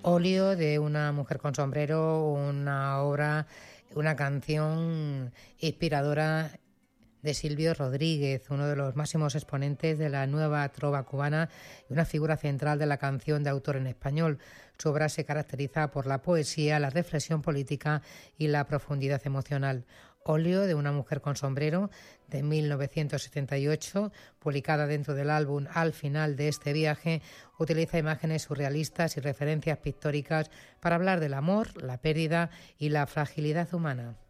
Óleo de una mujer con sombrero, una obra, una canción inspiradora de Silvio Rodríguez, uno de los máximos exponentes de la nueva trova cubana y una figura central de la canción de autor en español. Su obra se caracteriza por la poesía, la reflexión política y la profundidad emocional. Óleo de una mujer con sombrero, de 1978, publicada dentro del álbum Al final de este viaje, utiliza imágenes surrealistas y referencias pictóricas para hablar del amor, la pérdida y la fragilidad humana.